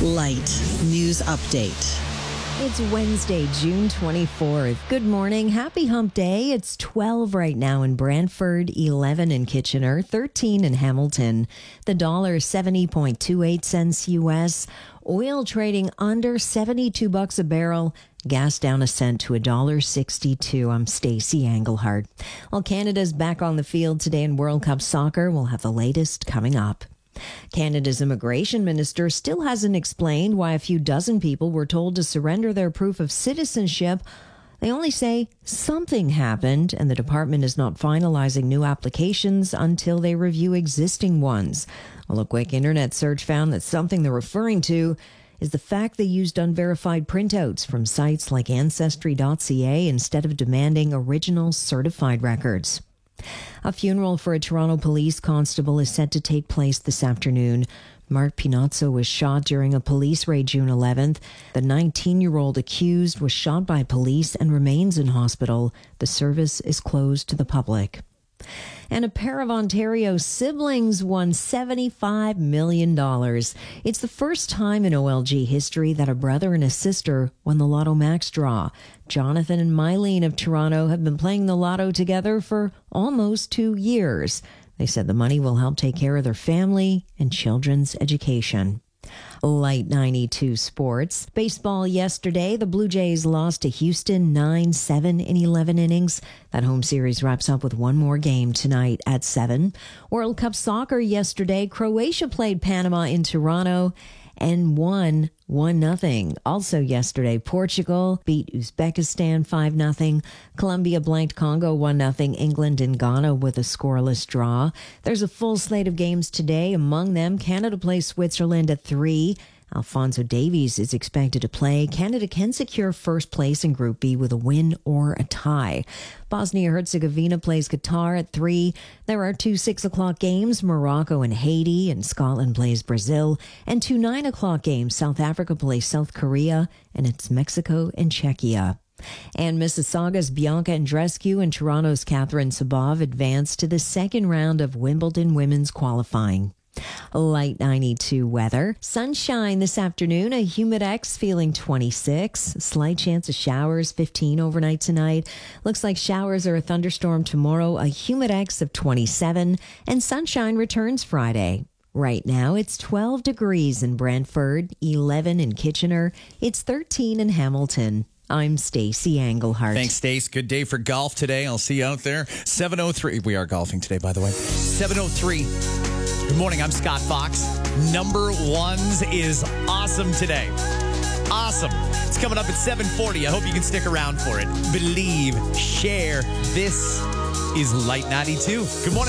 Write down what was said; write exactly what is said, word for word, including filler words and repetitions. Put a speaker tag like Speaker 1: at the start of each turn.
Speaker 1: Light News Update.
Speaker 2: It's Wednesday, June twenty-fourth. Good morning. Happy hump day. It's twelve right now in Brantford, eleven in Kitchener, thirteen in Hamilton. The dollar seventy point two eight cents U S. Oil trading under seventy-two bucks a barrel. Gas down a cent to one dollar sixty-two. I'm Stacey Engelhardt. While Canada's back on the field today in World Cup soccer, we'll have the latest coming up. Canada's immigration minister still hasn't explained why a few dozen people were told to surrender their proof of citizenship. They only say something happened, and the department is not finalizing new applications until they review existing ones. Well, a quick internet search found that something they're referring to is the fact they used unverified printouts from sites like Ancestry dot c a instead of demanding original certified records. A funeral for a Toronto police constable is set to take place this afternoon. Mark Pinozzo was shot during a police raid June eleventh. The nineteen-year-old accused was shot by police and remains in hospital. The service is closed to the public. And a pair of Ontario siblings won seventy-five million dollars. It's the first time in O L G history that a brother and a sister won the Lotto Max draw. Jonathan and Mylene of Toronto have been playing the Lotto together for almost two years. They said the money will help take care of their family and children's education. Light ninety-two sports. Baseball yesterday, the Blue Jays lost to Houston nine seven in eleven innings. That home series wraps up with one more game tonight at seven. World Cup soccer yesterday, Croatia played Panama in Toronto and won one nothing. Also yesterday, Portugal beat Uzbekistan five nothing. Colombia blanked Congo one nothing. England and Ghana with a scoreless draw. There's a full slate of games today. Among them, Canada plays Switzerland at three. Alphonso Davies is expected to play. Canada can secure first place in Group B with a win or a tie. Bosnia-Herzegovina plays Qatar at three. There are two six o'clock games, Morocco and Haiti, and Scotland plays Brazil. And two nine o'clock games, South Africa plays South Korea, and it's Mexico and Czechia. And Mississauga's Bianca Andreescu and Toronto's Catherine Sabov advanced to the second round of Wimbledon women's qualifying. Light ninety-two weather. Sunshine this afternoon, a Humidex feeling twenty-six. Slight chance of showers, fifteen overnight tonight. Looks like showers or a thunderstorm tomorrow, a Humidex of twenty-seven. And sunshine returns Friday. Right now, it's twelve degrees in Brantford, eleven in Kitchener. It's thirteen in Hamilton. I'm Stacey Engelhardt.
Speaker 3: Thanks, Stace. Good day for golf today. I'll see you out there. seven oh three. We are golfing today, by the way. seven oh three. Good morning. I'm Scott Fox. Number ones is awesome today. Awesome. It's coming up at seven forty. I hope you can stick around for it. Believe, share. This is Light ninety-two. Good morning.